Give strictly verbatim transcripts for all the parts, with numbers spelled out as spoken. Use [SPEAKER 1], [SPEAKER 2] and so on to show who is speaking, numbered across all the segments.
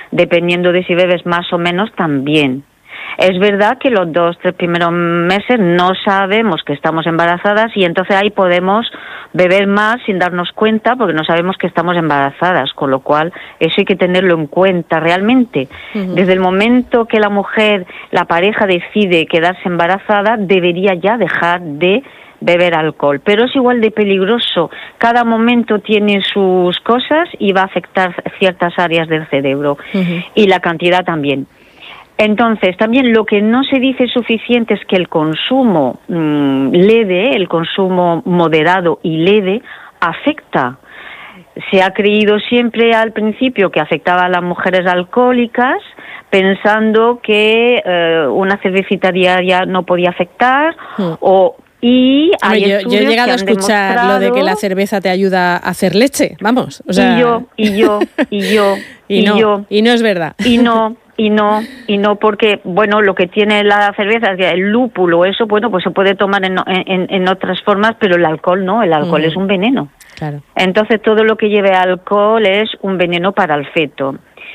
[SPEAKER 1] dependiendo de si bebes más o menos también. Es verdad que los dos, tres primeros meses no sabemos que estamos embarazadas y entonces ahí podemos beber más sin darnos cuenta porque no sabemos que estamos embarazadas, con lo cual eso hay que tenerlo en cuenta realmente. Uh-huh. Desde el momento que la mujer, la pareja decide quedarse embarazada, debería ya dejar de beber alcohol, pero es igual de peligroso. Cada momento tiene sus cosas y va a afectar ciertas áreas del cerebro, uh-huh. y la cantidad también. Entonces, también lo que no se dice suficiente es que el consumo mmm, leve, el consumo moderado y leve, afecta. Se ha creído siempre al principio que afectaba a las mujeres alcohólicas, pensando que eh, una cervecita diaria no podía afectar, mm. o... Y
[SPEAKER 2] hay Hombre, yo, yo he llegado a escuchar demostrado... lo de que la cerveza te ayuda a hacer leche, vamos. O sea...
[SPEAKER 1] Y yo, y yo, y yo,
[SPEAKER 2] y,
[SPEAKER 1] y
[SPEAKER 2] no,
[SPEAKER 1] yo.
[SPEAKER 2] Y no es verdad.
[SPEAKER 1] Y no... Y no, y no porque, bueno, lo que tiene la cerveza es que el lúpulo, eso, bueno, pues se puede tomar en, en, en otras formas, pero el alcohol no, el alcohol mm. es un veneno.
[SPEAKER 2] Claro.
[SPEAKER 1] Entonces todo lo que lleve alcohol es un veneno para el feto.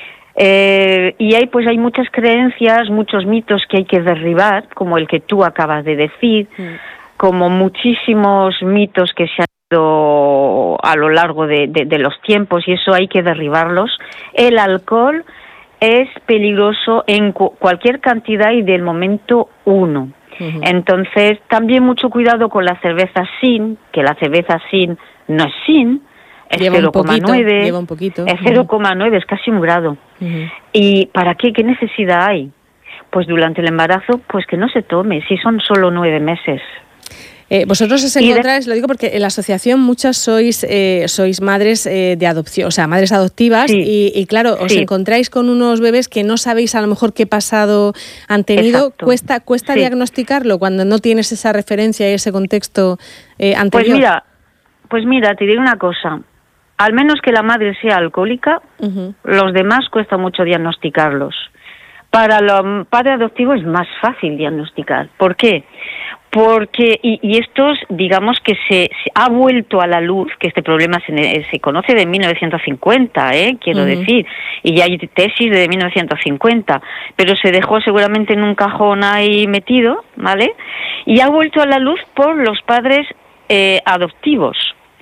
[SPEAKER 1] Eh, y hay, pues hay muchas creencias, muchos mitos que hay que derribar, como el que tú acabas de decir, mm. como muchísimos mitos que se han ido a lo largo de, de, de los tiempos, y eso hay que derribarlos. El alcohol es peligroso en cu- cualquier cantidad y del momento uno. Uh-huh. Entonces, también mucho cuidado con la cerveza sin, que la cerveza sin no es sin, es cero coma nueve,
[SPEAKER 2] lleva un poquito.
[SPEAKER 1] Es cero coma nueve, uh-huh. es casi un grado. Uh-huh. ¿Y para qué? ¿Qué necesidad hay? Pues durante el embarazo, pues que no se tome, si son solo nueve meses.
[SPEAKER 2] Eh, vosotros os encontráis, de... lo digo porque en la asociación muchas sois eh, sois madres eh, de adopción, o sea, madres adoptivas, sí. y, y claro, os sí. encontráis con unos bebés que no sabéis a lo mejor qué pasado han tenido. Exacto. Cuesta cuesta sí. diagnosticarlo cuando no tienes esa referencia y ese contexto eh, anterior.
[SPEAKER 1] Pues mira, pues mira, te digo una cosa, al menos que la madre sea alcohólica, uh-huh. los demás cuesta mucho diagnosticarlos. Para los padres adoptivos es más fácil diagnosticar. ¿Por qué? Porque, y, y estos, digamos que se, se ha vuelto a la luz, que este problema se, se conoce de mil novecientos cincuenta, ¿eh? quiero uh-huh. decir, y ya hay tesis de mil novecientos cincuenta, pero se dejó seguramente en un cajón ahí metido, ¿vale? Y ha vuelto a la luz por los padres eh, adoptivos.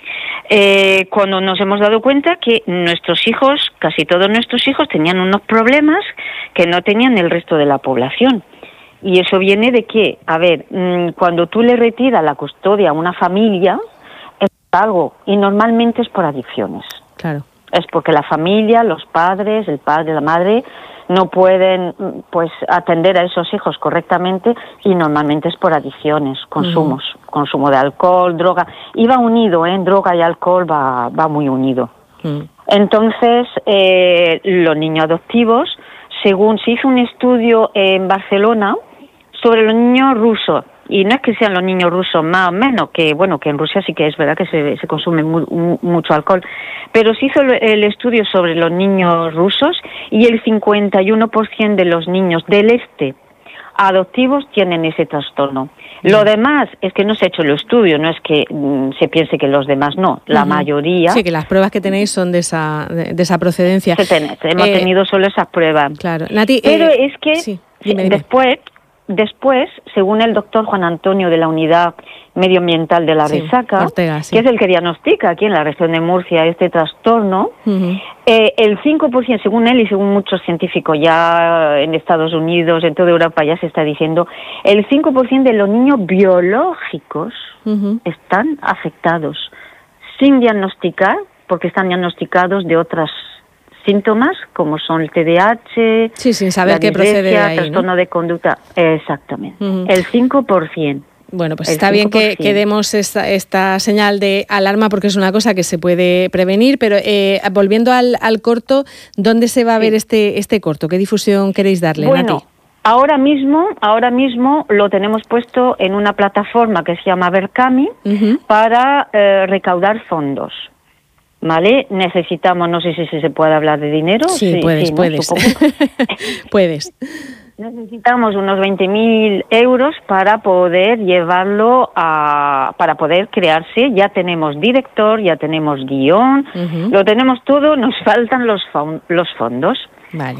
[SPEAKER 1] Eh, cuando nos hemos dado cuenta que nuestros hijos, casi todos nuestros hijos, tenían unos problemas que no tenían el resto de la población. Y eso viene de que, a ver, cuando tú le retiras la custodia a una familia, es algo, y normalmente es por adicciones.
[SPEAKER 2] Claro.
[SPEAKER 1] Es porque la familia, los padres, el padre, la madre, no pueden, pues, atender a esos hijos correctamente, y normalmente es por adicciones, consumos, uh-huh. consumo de alcohol, droga, y va unido, ¿eh? Droga y alcohol va, va muy unido. Uh-huh. Entonces, eh, los niños adoptivos, según se hizo un estudio en Barcelona sobre los niños rusos, y no es que sean los niños rusos más o menos, que bueno, que en Rusia sí que es verdad que se, se consume mu, mu, mucho alcohol, pero se hizo el estudio sobre los niños rusos y el cincuenta y uno por ciento de los niños del este adoptivos tienen ese trastorno. Lo demás es que no se ha hecho el estudio, no es que mm, se piense que los demás no, la uh-huh. mayoría...
[SPEAKER 2] Sí, que las pruebas que tenéis son de esa, de, de esa procedencia.
[SPEAKER 1] Ten, hemos eh, tenido solo esas pruebas.
[SPEAKER 2] Claro. Nati,
[SPEAKER 1] pero
[SPEAKER 2] eh,
[SPEAKER 1] es que
[SPEAKER 2] sí, dime, dime.
[SPEAKER 1] después... Después, según el doctor Juan Antonio de la Unidad Medioambiental de la sí, Resaca,
[SPEAKER 2] Ortega, sí.
[SPEAKER 1] que es el que diagnostica aquí en la región de Murcia este trastorno, uh-huh. eh, el cinco por ciento, según él y según muchos científicos ya en Estados Unidos, en toda Europa ya se está diciendo, el cinco por ciento de los niños biológicos uh-huh. están afectados sin diagnosticar, porque están diagnosticados de otras síntomas como son el T D A H,
[SPEAKER 2] sí, sin saber qué procede de ahí,
[SPEAKER 1] trastorno
[SPEAKER 2] ¿no?
[SPEAKER 1] de conducta, exactamente, uh-huh. el cinco por ciento.
[SPEAKER 2] Bueno, pues está bien que, que demos esta, esta señal de alarma porque es una cosa que se puede prevenir, pero eh, volviendo al, al corto, ¿dónde se va a ver sí. este, este corto? ¿Qué difusión queréis darle,
[SPEAKER 1] bueno,
[SPEAKER 2] Nati?
[SPEAKER 1] Ahora mismo, ahora mismo lo tenemos puesto en una plataforma que se llama Berkami uh-huh. para eh, recaudar fondos. ¿Vale? Necesitamos, no sé si se puede hablar de dinero.
[SPEAKER 2] Sí, sí puedes, sí, ¿no? puedes. puedes.
[SPEAKER 1] Necesitamos unos veinte mil euros para poder llevarlo a, para poder crearse. Ya tenemos director, ya tenemos guión, uh-huh. lo tenemos todo, nos faltan los, fon- los fondos.
[SPEAKER 2] Vale.